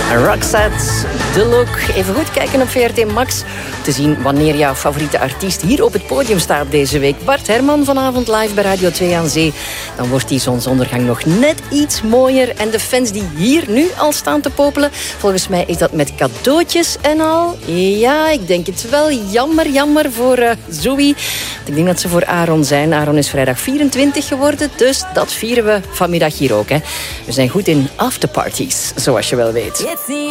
Roxette, The Look. Even goed kijken op VRT Max. Te zien wanneer jouw favoriete artiest hier op het podium staat deze week. Bart Herman vanavond live bij Radio 2 aan Zee. Dan wordt die zonsondergang nog net iets mooier. En de fans die hier nu al staan te popelen, volgens mij is dat met cadeautjes en al. Ja, ik denk het wel. Jammer voor Zoe. Ik denk dat ze voor Aaron zijn. Aaron is vrijdag 24 geworden, dus dat vieren we vanmiddag hier ook. Hè. We zijn goed in afterparties, zoals je wel weet.